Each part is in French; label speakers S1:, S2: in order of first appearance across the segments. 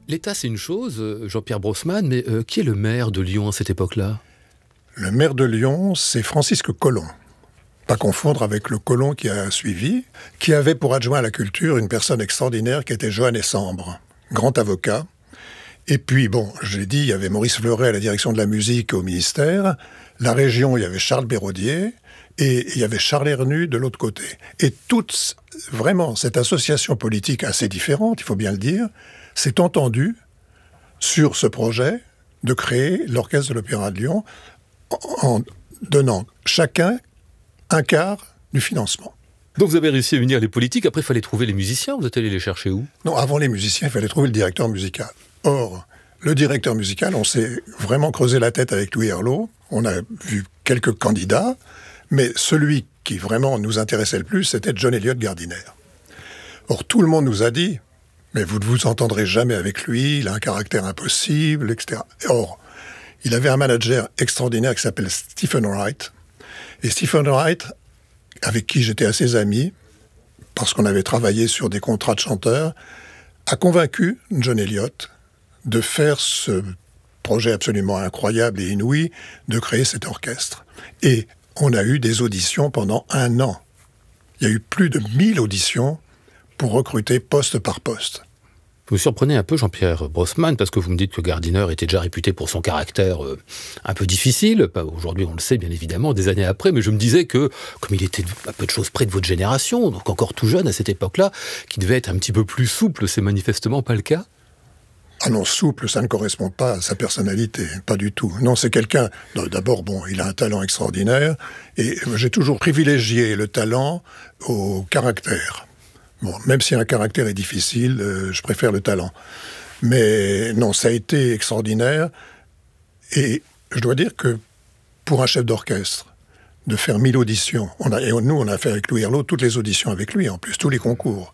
S1: L'État, c'est une chose, Jean-Pierre Brossman, mais qui est le maire de Lyon à cette époque-là ?
S2: Le maire de Lyon, c'est Francisque Colomb. Pas confondre avec le Colomb qui a suivi, qui avait pour adjoint à la culture une personne extraordinaire qui était Joannes Sambre, grand avocat. Et puis, bon, je l'ai dit, il y avait Maurice Fleuret à la direction de la musique au ministère. La région, il y avait Charles Béraudier. Et il y avait Charles Hernu de l'autre côté. Et toute, vraiment, cette association politique assez différente, il faut bien le dire, s'est entendue sur ce projet de créer l'Orchestre de l'Opéra de Lyon en donnant chacun un quart du financement.
S1: Donc vous avez réussi à unir les politiques, après il fallait trouver les musiciens, vous êtes allé les chercher où ?
S2: Non, avant les musiciens, il fallait trouver le directeur musical. Or, le directeur musical, on s'est vraiment creusé la tête avec Louis Herlot, on a vu quelques candidats, mais celui qui vraiment nous intéressait le plus, c'était John Eliot Gardiner. Or, tout le monde nous a dit, mais vous ne vous entendrez jamais avec lui, il a un caractère impossible, etc. Or, il avait un manager extraordinaire qui s'appelle Stephen Wright. Et Stephen Wright, avec qui j'étais assez ami, parce qu'on avait travaillé sur des contrats de chanteurs, a convaincu John Eliot de faire ce projet absolument incroyable et inouï, de créer cet orchestre. Et on a eu des auditions pendant 1 an. Il y a eu plus de 1000 auditions pour recruter poste par poste.
S1: Vous me surprenez un peu, Jean-Pierre Brossman, parce que vous me dites que Gardiner était déjà réputé pour son caractère un peu difficile. Aujourd'hui, on le sait, bien évidemment, des années après, mais je me disais que, comme il était à peu de choses près de votre génération, donc encore tout jeune à cette époque-là, qu'il devait être un petit peu plus souple, c'est manifestement pas le cas.
S2: Ah non, souple, ça ne correspond pas à sa personnalité, pas du tout. Non, c'est quelqu'un, d'abord, bon, il a un talent extraordinaire, et j'ai toujours privilégié le talent au caractère. Bon, même si un caractère est difficile, je préfère le talent. Mais non, ça a été extraordinaire, et je dois dire que pour un chef d'orchestre, de faire 1000 auditions, nous on a fait avec Louis Herlot toutes les auditions avec lui, en plus, tous les concours.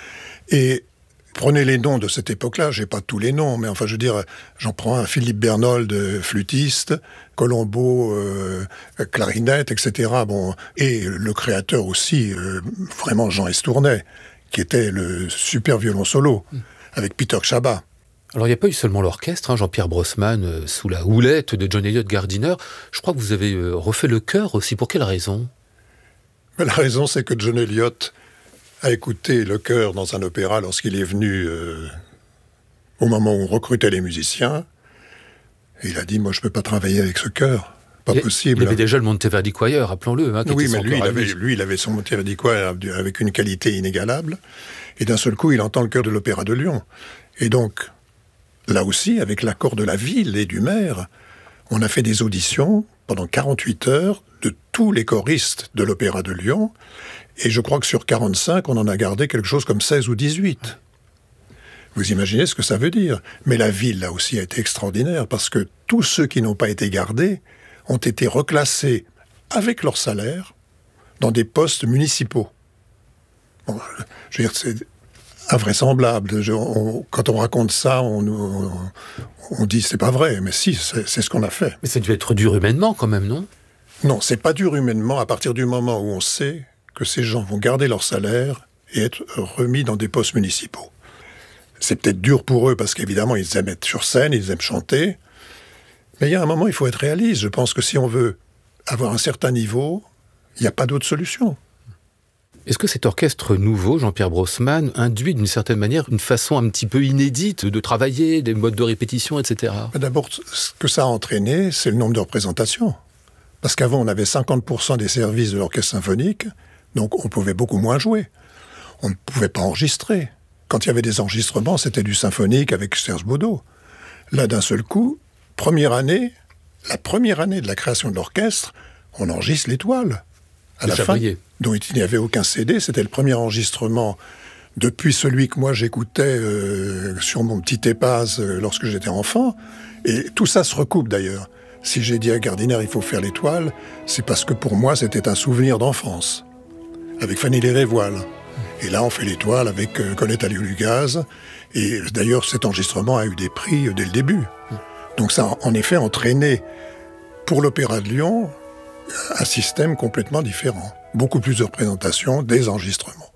S2: Et prenez les noms de cette époque-là, j'ai pas tous les noms, mais enfin, je veux dire, j'en prends un Philippe Bernold, flûtiste, Colombo, clarinette, etc. Bon, et le créateur aussi, vraiment Jean Estournay, qui était le super violon solo, avec Peter Chabat.
S1: Alors il n'y a pas eu seulement l'orchestre, Jean-Pierre Brossman, sous la houlette de John Eliot Gardiner. Je crois que vous avez refait le chœur aussi. Pour quelle raison ?
S2: La raison, c'est que John Eliot a écouté le chœur dans un opéra lorsqu'il est venu au moment où on recrutait les musiciens. Et il a dit, moi je ne peux pas travailler avec ce chœur, pas possible.
S1: Il avait déjà le Monteverdi Choir, rappelons-le.
S2: Oui, mais lui, il avait son Monteverdi Choir avec une qualité inégalable. Et d'un seul coup, il entend le chœur de l'Opéra de Lyon. Et donc, là aussi, avec l'accord de la ville et du maire, on a fait des auditions pendant 48 heures de tous les choristes de l'Opéra de Lyon. Et je crois que sur 45, on en a gardé quelque chose comme 16 ou 18. Vous imaginez ce que ça veut dire. Mais la ville, là aussi, a été extraordinaire, parce que tous ceux qui n'ont pas été gardés ont été reclassés avec leur salaire dans des postes municipaux. Bon, je veux dire, c'est invraisemblable. Quand on raconte ça, on dit c'est pas vrai, mais si, c'est ce qu'on a fait.
S1: Mais ça devait être dur humainement quand même, non ?
S2: Non, c'est pas dur humainement à partir du moment où on sait que ces gens vont garder leur salaire et être remis dans des postes municipaux. C'est peut-être dur pour eux parce qu'évidemment, ils aiment être sur scène, ils aiment chanter. Mais il y a un moment, il faut être réaliste. Je pense que si on veut avoir un certain niveau, il n'y a pas d'autre solution.
S1: Est-ce que cet orchestre nouveau, Jean-Pierre Brossman, induit d'une certaine manière une façon un petit peu inédite de travailler, des modes de répétition, etc.
S2: D'abord, ce que ça a entraîné, c'est le nombre de représentations. Parce qu'avant, on avait 50% des services de l'orchestre symphonique, donc on pouvait beaucoup moins jouer. On ne pouvait pas enregistrer. Quand il y avait des enregistrements, c'était du symphonique avec Serge Baudot. Là, d'un seul coup, la première année de la création de l'orchestre, on enregistre l'Étoile. À la fin, dont il n'y avait aucun CD, c'était le premier enregistrement depuis celui que moi j'écoutais sur mon petit EPAS lorsque j'étais enfant. Et tout ça se recoupe d'ailleurs. Si j'ai dit à Gardiner il faut faire l'Étoile, c'est parce que pour moi c'était un souvenir d'enfance, avec Fanny Lérévoile. Et là on fait l'Étoile avec Colette Alliot-Lugaz. Et d'ailleurs cet enregistrement a eu des prix dès le début. Donc ça a en effet entraîné pour l'Opéra de Lyon un système complètement différent. Beaucoup plus de représentations, des enregistrements.